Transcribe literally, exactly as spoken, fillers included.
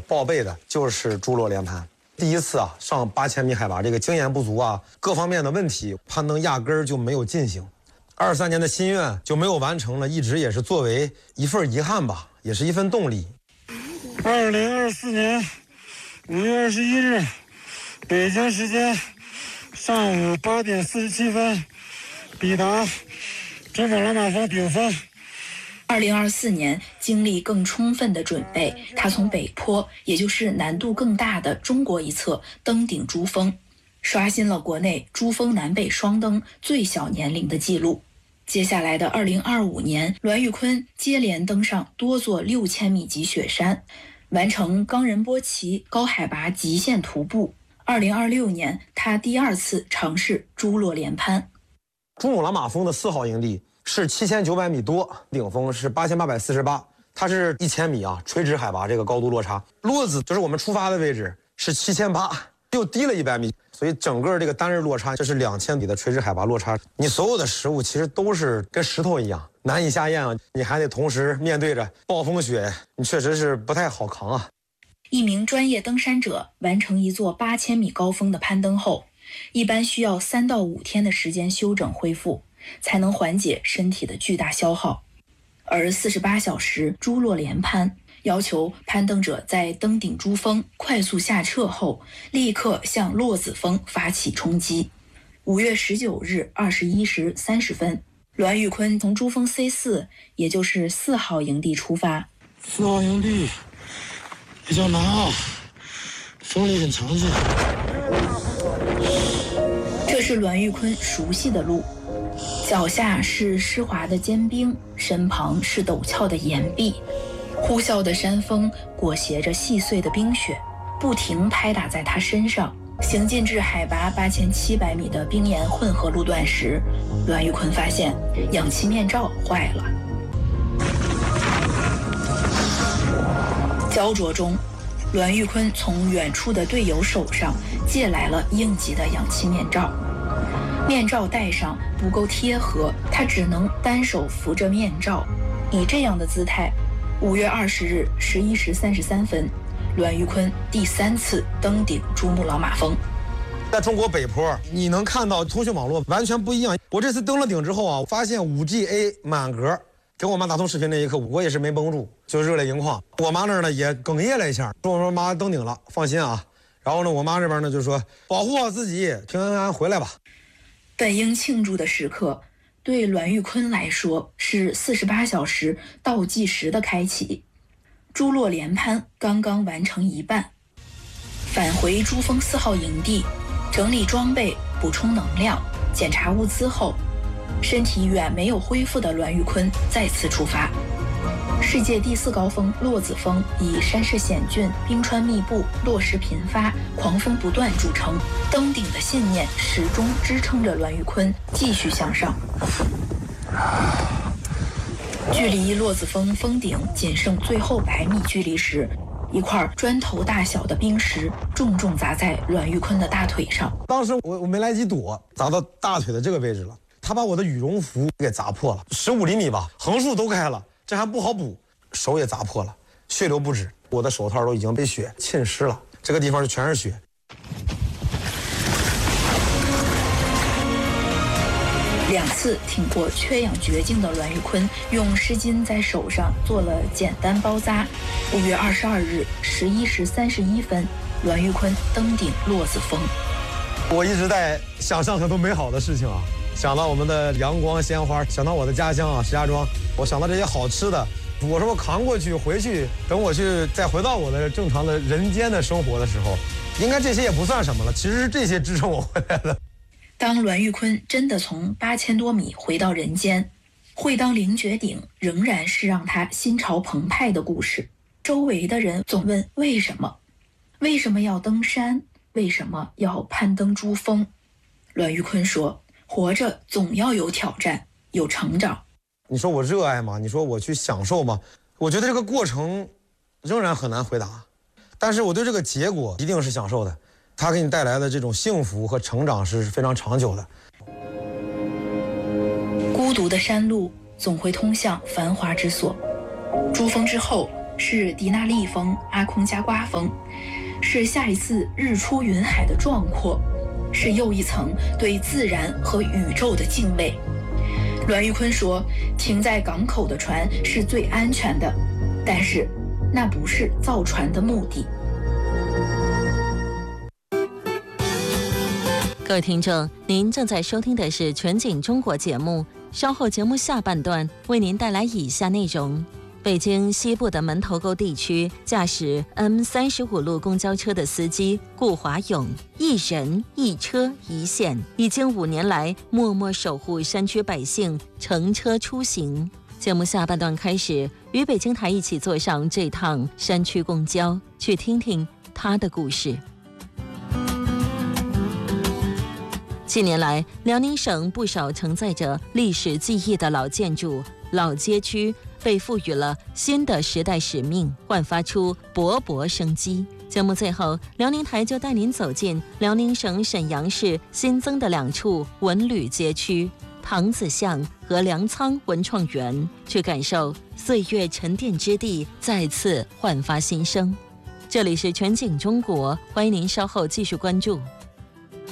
报备的就是朱洛连攀。第一次啊上八千米海拔，这个经验不足啊，各方面的问题，攀登压根儿就没有进行。二三年的心愿就没有完成了，一直也是作为一份遗憾吧，也是一份动力。 二零二四年五月二十一日，北京时间上午八点四十七分，抵达珠穆朗玛峰顶峰。 二零二四年经历更充分的准备，他从北坡，也就是难度更大的中国一侧登顶珠峰，刷新了国内珠峰南北双登最小年龄的记录。接下来的二零二五年，栾玉坤接连登上多座六千米级雪山，完成冈仁波齐高海拔极限徒步。二零二六年，他第二次尝试朱洛连攀。 珠穆朗玛峰的四号营地是七千九百米多，顶峰是八千八百四十八，它是一千米啊，垂直海拔这个高度落差。落子就是我们出发的位置是七千八，又低了一百米，所以整个这个单日落差，这是两千米的垂直海拔落差。你所有的食物其实都是跟石头一样难以下咽啊，你还得同时面对着暴风雪，你确实是不太好扛啊。 一名专业登山者完成一座八千米高峰的攀登后，一般需要三到五天的时间休整恢复，才能缓解身体的巨大消耗。而四十八小时朱洛连攀要求攀登者在登顶珠峰快速下撤后，立刻向洛子峰发起冲击。五月十九日二十一时三十分，栾玉坤从珠峰 C 四，也就是四号营地出发。 四号营地比较难啊，风力很强劲。 这是栾玉坤熟悉的路，脚下是湿滑的坚冰，身旁是陡峭的岩壁，呼啸的山风裹挟着细碎的冰雪，不停拍打在他身上。行进至海拔八千七百米的冰岩混合路段时，栾玉坤发现氧气面罩坏了。焦灼中，栾玉坤从远处的队友手上借来了应急的氧气面罩。面罩戴上不够贴合，他只能单手扶着面罩，以这样的姿态。五月二十日十一时三十三分，栾玉坤第三次登顶珠穆朗玛峰。 在中国北坡，你能看到通讯网络完全不一样。我这次登了顶之后啊，发现 五 G A 满格。跟我妈打通视频那一刻，我也是没绷住，就热泪盈眶。我妈那儿呢也哽咽了一下，说：“我说妈登顶了，放心啊。”然后呢，我妈这边呢就说：“保护好自己，平安安回来吧。” 本应庆祝的时刻，对栾玉坤来说是四十八小时倒计时的开启。朱洛连攀刚刚完成一半，返回珠峰四号营地，整理装备、补充能量、检查物资后，身体远没有恢复的栾玉坤再次出发。世界第四高峰洛子峰以山势险峻、冰川密布、落石频发、狂风不断著称，登顶的信念始终支撑着栾玉坤继续向上。距离洛子峰峰顶仅剩最后百米距离时，一块砖头大小的冰石重重砸在栾玉坤的大腿上。 当时我我没来及躲，砸到大腿的这个位置了。他把我的羽绒服给砸破了，十五厘米吧，横竖都开了，这还不好补，手也砸破了，血流不止，我的手套都已经被雪浸湿了，这个地方就全是血。 两次挺过缺氧绝境的栾玉坤，用湿巾在手上做了简单包扎。五月二十二日十一时三十一分，栾玉坤登顶洛子峰。 我一直在想象很多美好的事情啊。想到我们的阳光鲜花，想到我的家乡啊石家庄，我想到这些好吃的，我说我扛过去回去，等我去再回到我的正常的人间的生活的时候，应该这些也不算什么了，其实是这些支撑我回来的。 当栾玉坤真的从八千多米回到人间，会当凌绝顶仍然是让他心潮澎湃的故事。周围的人总问为什么，为什么要登山，为什么要攀登珠峰？栾玉坤说，活着总要有挑战，有成长。 你说我热爱吗？你说我去享受吗？我觉得这个过程仍然很难回答，但是我对这个结果一定是享受的，它给你带来的这种幸福和成长是非常长久的。 孤独的山路总会通向繁华之所，珠峰之后， 是迪纳利风、阿空加瓜风，是下一次日出云海的壮阔，是又一层对自然和宇宙的敬畏。栾玉坤说，停在港口的船是最安全的，但是那不是造船的目的。 各位听众，您正在收听的是全景中国节目，稍后节目下半段为您带来以下内容。北京西部的门头沟地区，驾驶 M 三十五路公交车的司机顾华勇，一人一车一线，已经五年来默默守护山区百姓乘车出行。节目下半段开始，与北京台一起坐上这趟山区公交，去听听他的故事。近年来，辽宁省不少承载着历史记忆的老建筑、老街区被赋予了新的时代使命，焕发出勃勃生机。节目最后，辽宁台就带您走进辽宁省沈阳市新增的两处文旅街区唐子巷和粮仓文创园，去感受岁月沉淀之地再次焕发新生。这里是全景中国，欢迎您稍后继续关注。